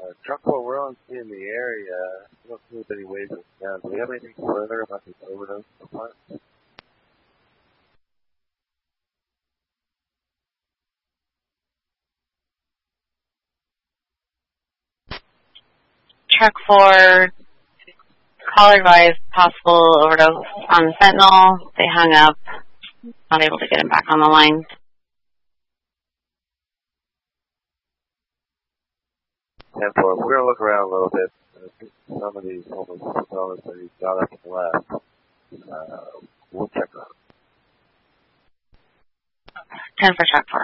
Truck 4, we're on in the area. We don't see any ways of down. Do we have anything further about this overdose part? Truck 4, call advised possible overdose on fentanyl. They hung up. Not able to get him back on the line. 10-4, we're going to look around a little bit. Some of these homeless fellas that he's got up and left. We'll check on them. 10 for truck 4.